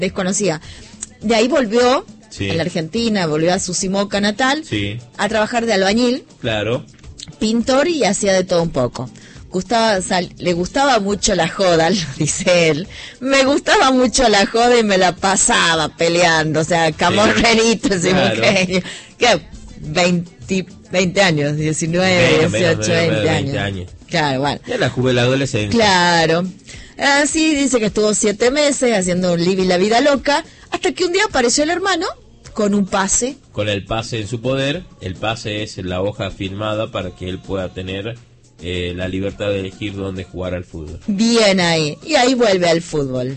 desconocía. De ahí volvió Sí. a la Argentina, volvió a su Simoca natal, Sí. a trabajar de albañil, Claro. pintor y hacía de todo un poco. Le gustaba mucho la joda, dice él. Me gustaba mucho la joda y me la pasaba peleando, o sea, camorrerito ese Claro. mujer. ¿Qué? 20 años, 19, 18, 20 años. Claro, bueno. Ya la juventud, la adolescencia. Claro. Así dice que estuvo 7 meses haciendo un Living la vida loca, hasta que un día apareció el hermano con un pase. Con el pase en su poder. El pase es la hoja firmada para que él pueda tener la libertad de elegir dónde jugar al fútbol. Bien ahí. Y ahí vuelve al fútbol.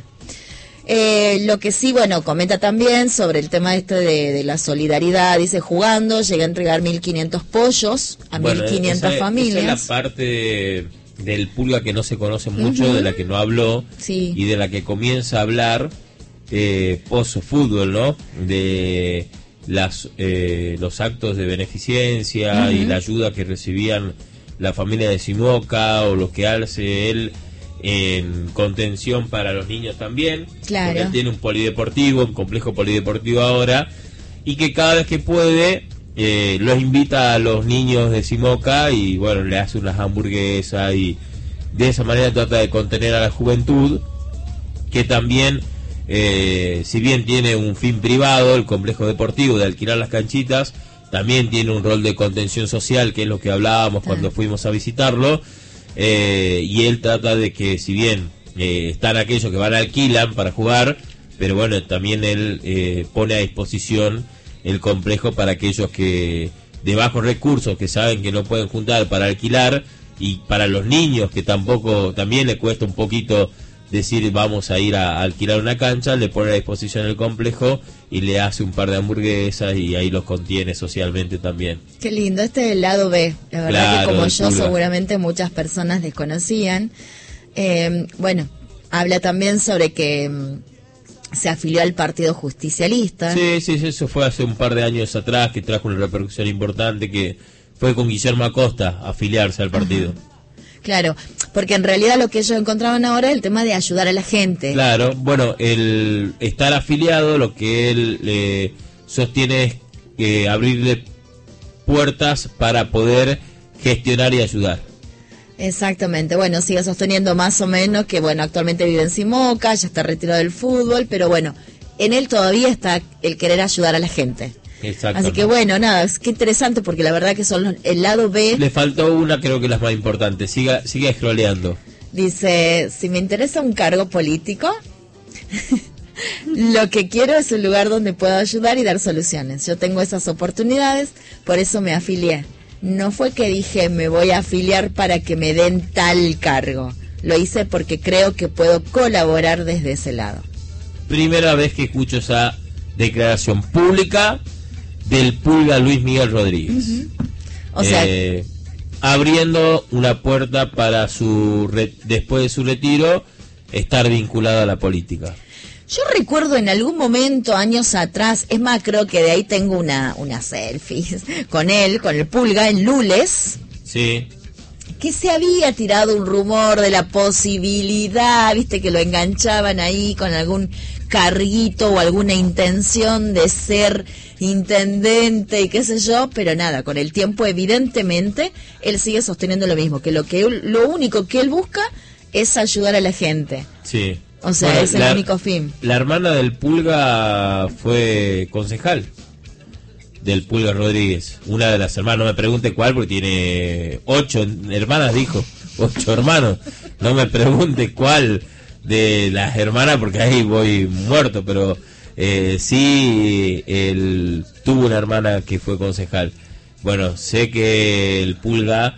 Lo que sí, bueno, comenta también sobre el tema este de la solidaridad. Dice, jugando, llegué a entregar 1.500 pollos a 1.500 familias. Esa es la parte del Pulga que no se conoce mucho, de la que no habló, sí. Y de la que comienza a hablar post fútbol, ¿no? De los actos de beneficencia y la ayuda que recibían la familia de Simoca, o lo que hace él en contención para los niños también. Claro. Porque él tiene un polideportivo, un complejo polideportivo ahora, y que cada vez que puede los invita a los niños de Simoca y bueno, le hace unas hamburguesas, y de esa manera trata de contener a la juventud, que también si bien tiene un fin privado, el complejo deportivo de alquilar las canchitas, también tiene un rol de contención social, que es lo que hablábamos cuando fuimos a visitarlo, y él trata de que, si bien están aquellos que van a alquilan para jugar, pero bueno, también él pone a disposición el complejo para aquellos que de bajos recursos, que saben que no pueden juntar para alquilar, y para los niños que también le cuesta un poquito decir vamos a ir a alquilar una cancha, le pone a disposición el complejo y le hace un par de hamburguesas, y ahí los contiene socialmente también. Qué lindo, este es el lado B. La verdad, claro, que como yo Pulga, seguramente muchas personas desconocían. Bueno, habla también sobre que se afilió al Partido Justicialista. Sí, eso fue hace un par de años atrás, que trajo una repercusión importante, que fue con Guillermo Acosta afiliarse al partido. Ajá. Claro, porque en realidad lo que ellos encontraban ahora es el tema de ayudar a la gente. Claro, bueno, el estar afiliado, lo que él sostiene es abrirle puertas para poder gestionar y ayudar. Exactamente, bueno, sigue sosteniendo más o menos que, bueno, actualmente vive en Simoca, ya está retirado del fútbol, pero bueno, en él todavía está el querer ayudar a la gente. Así que bueno, nada, es que interesante, porque la verdad que son el lado B. Le faltó una, creo que las más importantes. Siga scrolleando. Dice, si me interesa un cargo político, lo que quiero es un lugar donde pueda ayudar y dar soluciones. Yo tengo esas oportunidades, por eso me afilié. No fue que dije me voy a afiliar para que me den tal cargo. Lo hice porque creo que puedo colaborar desde ese lado. Primera vez que escucho esa declaración pública del Pulga Luis Miguel Rodríguez. O sea, abriendo una puerta para después de su retiro estar vinculado a la política. Yo recuerdo en algún momento, años atrás, es más, creo que de ahí tengo una selfie con él, con el Pulga, en Lules. Sí. Que se había tirado un rumor de la posibilidad, viste, que lo enganchaban ahí con algún carguito o alguna intención de ser intendente y qué sé yo, pero nada, con el tiempo evidentemente él sigue sosteniendo lo mismo, que lo único que él busca es ayudar a la gente. Sí. O sea, bueno, es el único fin. La hermana del Pulga fue concejal del Pulga Rodríguez, una de las hermanas, no me pregunte cuál, porque tiene 8 hermanas, dijo, 8 hermanos, no me pregunte cuál de las hermanas, porque ahí voy muerto, pero sí, él tuvo una hermana que fue concejal. Bueno, sé que el Pulga,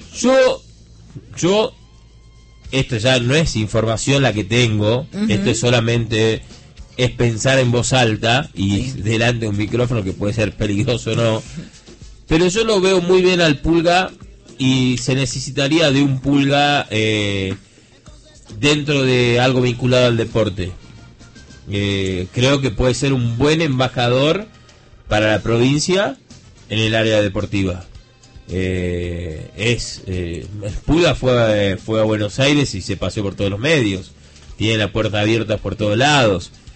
yo esto ya no es información la que tengo, esto es solamente es pensar en voz alta y delante de un micrófono, que puede ser peligroso o no, pero yo lo veo muy bien al Pulga, y se necesitaría de un Pulga dentro de algo vinculado al deporte. Creo que puede ser un buen embajador para la provincia en el área deportiva. Pulga fue a Buenos Aires y se paseó por todos los medios, tiene la puerta abierta por todos lados.